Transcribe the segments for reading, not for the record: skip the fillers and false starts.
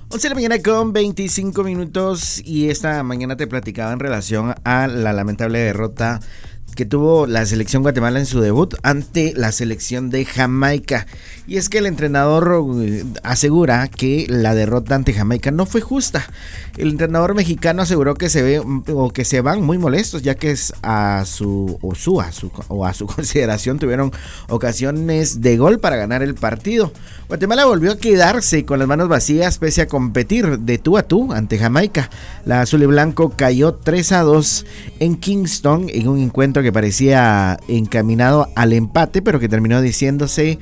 11 de la mañana con 25 minutos y esta mañana te platicaba en relación a la lamentable derrota que tuvo la selección Guatemala en su debut ante la selección de Jamaica. Y es que el entrenador asegura que la derrota ante Jamaica no fue justa. El entrenador mexicano aseguró que se van muy molestos, ya que a su consideración tuvieron ocasiones de gol para ganar el partido. Guatemala volvió a quedarse con las manos vacías pese a competir de tú a tú ante Jamaica. La azul y blanco cayó 3-2 en Kingston en un encuentro que parecía encaminado al empate, pero que terminó definiéndose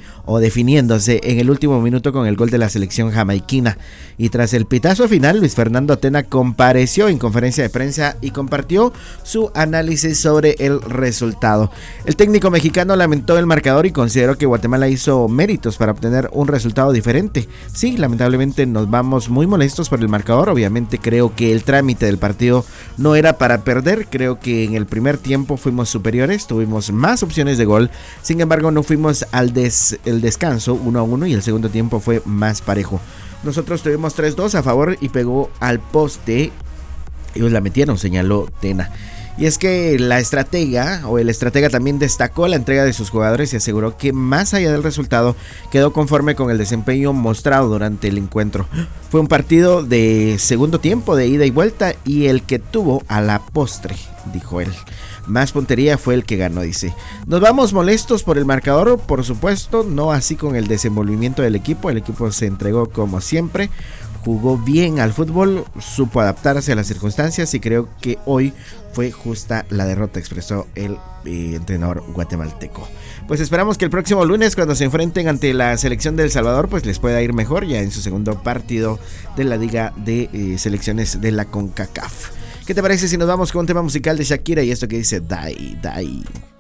en el último minuto con el gol de la selección jamaiquina. Y tras el pitazo final, Luis Fernando Tena compareció en conferencia de prensa y compartió su análisis sobre el resultado. El técnico mexicano lamentó el marcador y consideró que Guatemala hizo méritos para obtener un resultado diferente. Sí, lamentablemente nos vamos muy molestos por el marcador. Obviamente creo que el trámite del partido no era para perder. Creo que en el primer tiempo fuimos superiores, tuvimos más opciones de gol. Sin embargo, no fuimos al descanso 1-1 y el segundo tiempo fue más parejo. Nosotros tuvimos 3-2 a favor y pegó al poste. Ellos la metieron, señaló Tena. Y es que el estratega también destacó la entrega de sus jugadores y aseguró que más allá del resultado quedó conforme con el desempeño mostrado durante el encuentro. Fue un partido de segundo tiempo, de ida y vuelta, y el que tuvo a la postre, dijo él. Más puntería fue el que ganó, dice. Nos vamos molestos por el marcador, por supuesto, no así con el desenvolvimiento del equipo. El equipo se entregó como siempre, jugó bien al fútbol, supo adaptarse a las circunstancias y creo que hoy fue justa la derrota, expresó el entrenador guatemalteco. Pues esperamos que el próximo lunes, cuando se enfrenten ante la selección de El Salvador, pues les pueda ir mejor ya en su segundo partido de la Liga de Selecciones de la CONCACAF. ¿Qué te parece si nos vamos con un tema musical de Shakira y esto que dice Die, Die?